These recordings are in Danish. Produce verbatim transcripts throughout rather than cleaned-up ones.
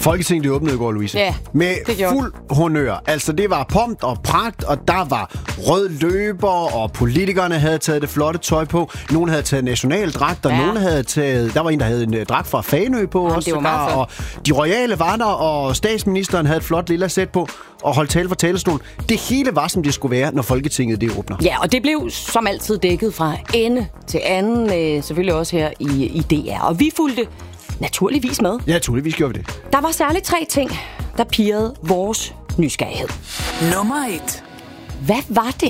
Folketinget det åbnede i går, Louise. Ja, med det fuld honør. Altså, det var pomp og pragt, og der var rød løber, og politikerne havde taget det flotte tøj på. Nogle havde taget nationaldragter, Ja. nogle havde taget... Der var en, der havde en uh, dragt fra Fanø på Ja, også. det var meget og de royale var der, og statsministeren havde et flot lille sæt på, og holdt tale for talerstolen. Det hele var, som det skulle være, når Folketinget det åbner. Ja, og det blev som altid dækket fra ende til anden, øh, selvfølgelig også her i, i D R. Og vi fulgte naturligvis med. Ja, naturligvis gjorde vi det. Der var særligt tre ting, der pirrede vores nysgerrighed. Nummer et. Hvad var det?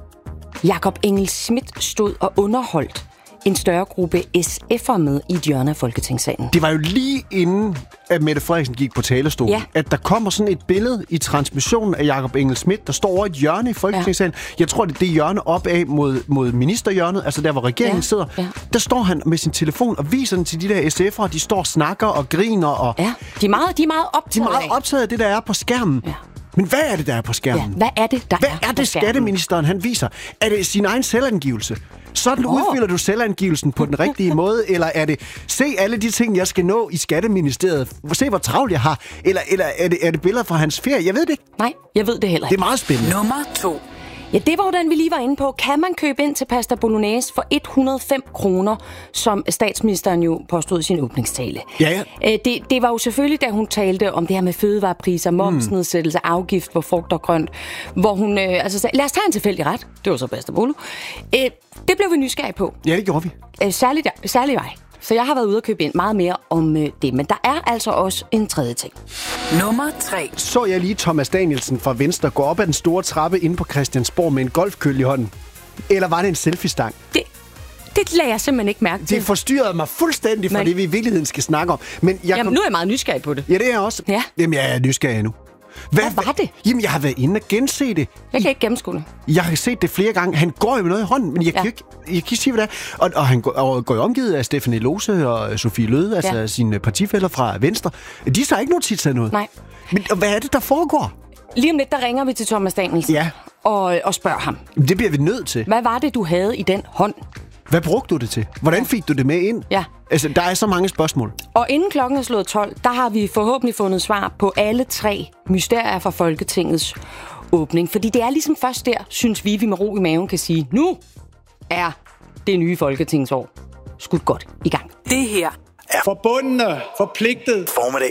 Jakob Engel-Schmidt stod og underholdt en større gruppe S F'er med i et hjørne af Folketingssalen. Det var jo lige inden, at Mette Frederiksen gik på talerstolen, Ja. at der kommer sådan et billede i transmissionen af Jakob Engel-Schmidt, der står over et hjørne i Folketingssalen. Ja. Jeg tror, det er det hjørne opad mod, mod ministerhjørnet, altså der, hvor regeringen Ja. sidder. Ja. Der står han med sin telefon og viser den til de der S F'ere. De står og snakker og griner. Og Ja, de er meget, de er meget de optaget er meget af. optaget af det, der er på skærmen. Ja. Men hvad er det, der er på Ja, skærmen? hvad er det, der Hvad er, er på det, skærmen? skatteministeren han viser? Er det sin egen selvangivelse? Sådan Åh. udfylder du selvangivelsen på den rigtige måde, eller er det, se alle de ting, jeg skal nå i Skatteministeriet, se hvor travlt jeg har, eller, eller er, det, er det billeder fra hans ferie? Jeg ved det ikke. Nej, jeg ved det heller Det er ikke. meget spændende. Nummer to. Ja, det var jo den, vi lige var inde på. Kan man købe ind til pasta bolognese for et hundrede og fem kroner, som statsministeren jo påstod i sin åbningstale? Ja, ja. Øh, Det, det var jo selvfølgelig, da hun talte om det her med fødevarepriser, momsnedsættelse, afgift på frugt og grønt, hvor hun øh, altså sagde, lad os tage en tilfældig ret. Det var så pasta bolo. Øh, det blev vi nysgerrige på. Ja, det gjorde vi. Øh, særligt, særligt mig. Så jeg har været ude og købe ind meget mere om øh, det. Men der er altså også en tredje ting. Nummer tre. Så jeg lige Thomas Danielsen fra Venstre gå op ad den store trappe inde på Christiansborg med en golfkølle i hånden. Eller var det en selfie-stang? Det, det lader jeg simpelthen ikke mærke til. Det forstyrrede mig fuldstændig fra Nej. det, vi i virkeligheden skal snakke om. Men jeg Jamen, kom... nu er jeg meget nysgerrig på det. Ja, det er jeg også. Ja. Jamen, jeg er nysgerrig nu. Hvad var det? Jamen, jeg har været inde og gense det. Jeg kan ikke gennemskue det. Jeg har set det flere gange. Han går jo med noget i hånden, men jeg, ja. kan, Ja. ikke, jeg kan ikke sige, hvad det er. Og, og han går, og går jo omgivet af Stephanie Lose og Sofie Løde, altså Ja. sine partifæller fra Venstre. De har ikke notits af noget. Nej. Men og hvad er det, der foregår? Lige om lidt, der ringer vi til Thomas Danielsen Ja. og, og spørger ham. Det bliver vi nødt til. Hvad var det, du havde i den hånd? Hvad brugte du det til? Hvordan fik du det med ind? Ja. Altså, der er så mange spørgsmål. Og inden klokken er slået tolv, der har vi forhåbentlig fundet svar på alle tre mysterier fra Folketingets åbning. Fordi det er ligesom først der, synes vi, vi med ro i maven kan sige, nu er det nye Folketingsår skudt godt i gang. Det her Forbundne, forpligtet. Formiddag